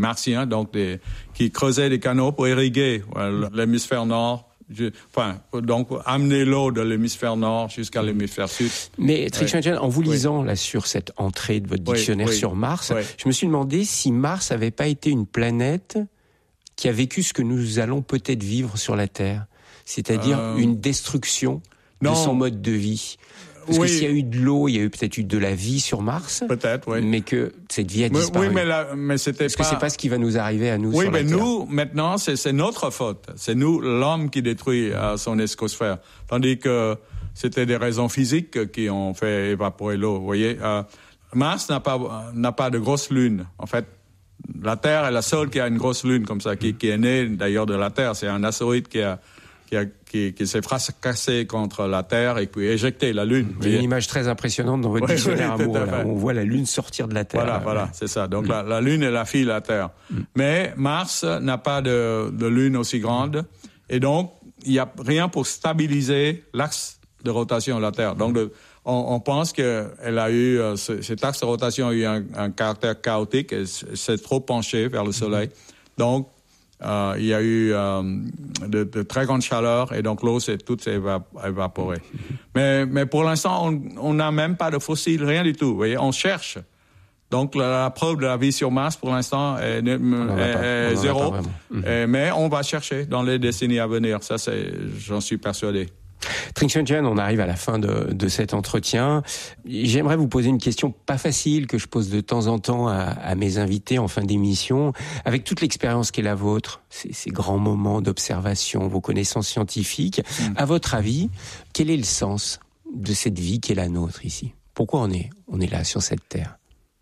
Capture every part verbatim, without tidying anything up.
martiens, donc des, qui creusaient des canaux pour irriguer voilà, l'hémisphère nord. Je, enfin, donc amener l'eau de l'hémisphère nord jusqu'à l'hémisphère sud. Mais Trikshantjian, ouais. en vous lisant oui. là sur cette entrée de votre dictionnaire oui, oui. sur Mars, oui. je me suis demandé si Mars n'avait pas été une planète qui a vécu ce que nous allons peut-être vivre sur la Terre, c'est-à-dire euh... une destruction non. de son mode de vie. Parce oui. que s'il y a eu de l'eau, il y a eu peut-être eu de la vie sur Mars. Peut-être, oui. Mais que cette vie a disparu. Oui, mais, la, mais c'était Parce pas... que c'est pas ce qui va nous arriver à nous oui, sur la Terre. Oui, mais nous, maintenant, c'est, c'est notre faute. C'est nous, l'homme, qui détruit euh, son éscosphère. Tandis que c'était des raisons physiques qui ont fait évaporer l'eau. Vous voyez, euh, Mars n'a pas, n'a pas de grosse lune. En fait, la Terre est la seule qui a une grosse lune comme ça, qui, qui est née d'ailleurs de la Terre. C'est un astéroïde qui a... Qui, a, qui, qui s'est fracassé contre la Terre et puis éjecté la Lune. Il y a une image très impressionnante dans votre oui, dictionnaire oui, amoureux. Là, où on voit la Lune sortir de la Terre. Voilà, là, voilà, ouais. c'est ça. Donc mm. la, la Lune est la fille de la Terre. Mm. Mais Mars n'a pas de, de Lune aussi grande et donc il n'y a rien pour stabiliser l'axe de rotation de la Terre. Donc de, on, on pense qu'elle a eu, euh, ce, cet axe de rotation a eu un, un caractère chaotique et s'est trop penché vers le Soleil. Mm. Donc Euh, il y a eu euh, de, de très grandes chaleurs et donc l'eau s'est toute s'est évap- évaporée. Mais, mais pour l'instant, on n'a même pas de fossiles, rien du tout. Vous voyez, on cherche. Donc la, la preuve de la vie sur Mars, pour l'instant, est, est, est zéro. Et, mais on va chercher dans les décennies à venir. Ça, c'est, j'en suis persuadé. Trikshantjian, on arrive à la fin de, de cet entretien. J'aimerais vous poser une question pas facile que je pose de temps en temps à, à mes invités en fin d'émission. Avec toute l'expérience qui est la vôtre, ces, ces grands moments d'observation, vos connaissances scientifiques, mmh. à votre avis, quel est le sens de cette vie qui est la nôtre ici ? Pourquoi on est, on est là sur cette terre ?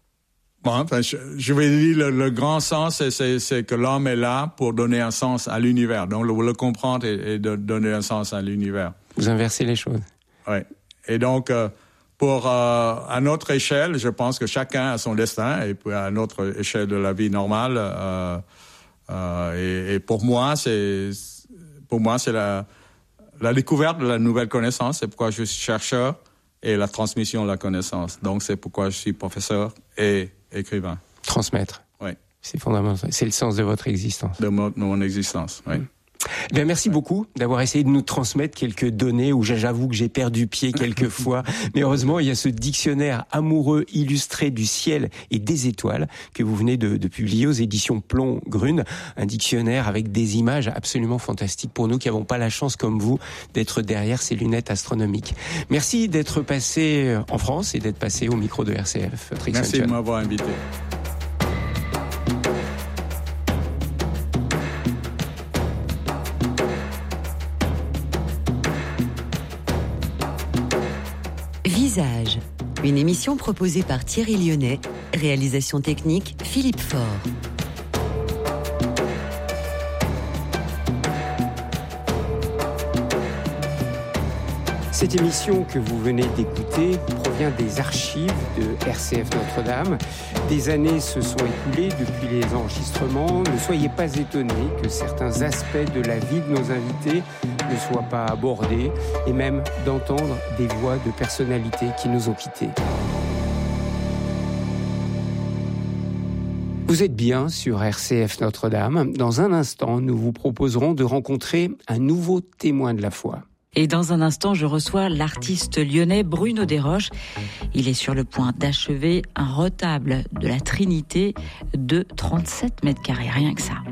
Bon, enfin, je, je vais dire le, le grand sens, c'est, c'est, c'est que l'homme est là pour donner un sens à l'univers. Donc, le, le comprendre et, et de donner un sens à l'univers. Vous inversez les choses. Oui. Et donc, euh, pour euh, à notre échelle, je pense que chacun a son destin, et puis à notre échelle de la vie normale. Euh, euh, et, et pour moi, c'est pour moi, c'est la la découverte de la nouvelle connaissance. C'est pourquoi je suis chercheur et la transmission de la connaissance. Donc, c'est pourquoi je suis professeur et écrivain. Transmettre. Oui. C'est fondamental. C'est le sens de votre existence. De mon, de mon existence, oui. Mmh. Bien, merci beaucoup d'avoir essayé de nous transmettre quelques données où j'avoue que j'ai perdu pied quelques fois. Mais heureusement, il y a ce dictionnaire amoureux illustré du ciel et des étoiles que vous venez de, de publier aux éditions Plomb Grune. Un dictionnaire avec des images absolument fantastiques pour nous qui n'avons pas la chance, comme vous, d'être derrière ces lunettes astronomiques. Merci d'être passé en France et d'être passé au micro de R C F. Merci de m'avoir invité. Visage, une émission proposée par Thierry Lyonnais, réalisation technique Philippe Faure. Cette émission que vous venez d'écouter provient des archives de R C F Notre-Dame. Des années se sont écoulées depuis les enregistrements. Ne soyez pas étonnés que certains aspects de la vie de nos invités ne soient pas abordés et même d'entendre des voix de personnalités qui nous ont quittés. Vous êtes bien sur R C F Notre-Dame. Dans un instant, nous vous proposerons de rencontrer un nouveau témoin de la foi. Et dans un instant, je reçois l'artiste lyonnais Bruno Desroches. Il est sur le point d'achever un retable de la Trinité de trente-sept mètres carrés, rien que ça.